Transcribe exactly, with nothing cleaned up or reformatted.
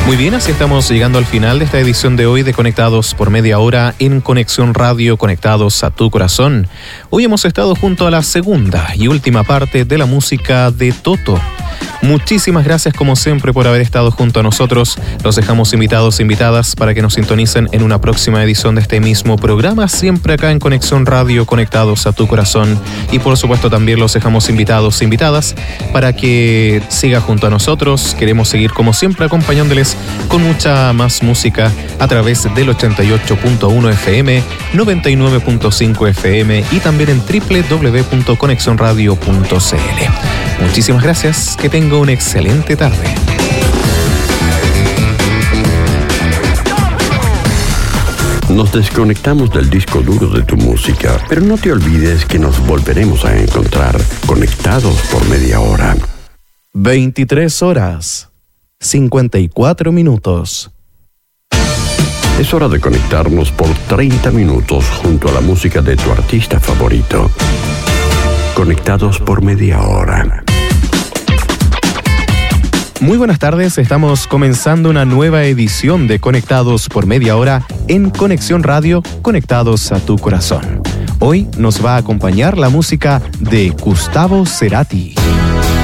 Muy bien, así estamos llegando al final de esta edición de hoy de Conectados por Media Hora en Conexión Radio, conectados a tu corazón. Hoy hemos estado junto a la segunda y última parte de la música de Toto. Muchísimas gracias como siempre por haber estado junto a nosotros. Los dejamos invitados e invitadas para que nos sintonicen en una próxima edición de este mismo programa, siempre acá en Conexión Radio, conectados a tu corazón. Y por supuesto también los dejamos invitados e invitadas para que siga junto a nosotros. Queremos seguir como siempre acompañándoles con mucha más música a través del ochenta y ocho punto uno F M, noventa y nueve punto cinco F M y también en doble u doble u doble u punto conexión radio punto c l. Muchísimas gracias, que tenga una excelente tarde. Nos desconectamos del disco duro de tu música, pero no te olvides que nos volveremos a encontrar conectados por media hora. veintitrés horas, cincuenta y cuatro minutos. Es hora de conectarnos por treinta minutos junto a la música de tu artista favorito. Conectados por media hora. Muy buenas tardes, estamos comenzando una nueva edición de Conectados por Media Hora en Conexión Radio, conectados a tu corazón. Hoy nos va a acompañar la música de Gustavo Cerati.